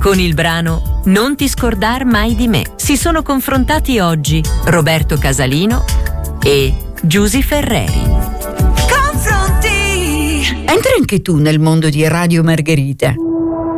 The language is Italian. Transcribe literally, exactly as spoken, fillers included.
Con il brano Non ti scordar mai di me si sono confrontati oggi Roberto Casalino e Giusy Ferreri. Confronti! Entra anche tu nel mondo di Radio Margherita.